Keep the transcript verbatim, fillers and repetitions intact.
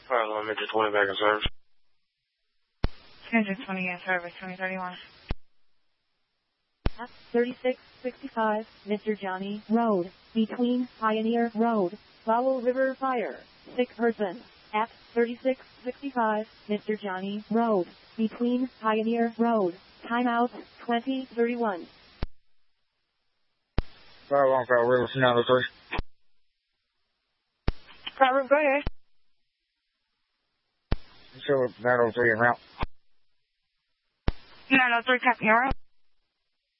Alright, let me get twenty back in service. two twenty in service, twenty thirty-one. F thirty-six sixty-five, Mister Johnny Road, between Pioneer Road, Fowl River Fire, sick person. F thirty-six sixty-five, Mister Johnny Road, between Pioneer Road, timeout twenty thirty-one. Fire one, Fowl River, nine oh three. Flat River, go ahead. Show nine oh three en route. nine oh three, copy, all right.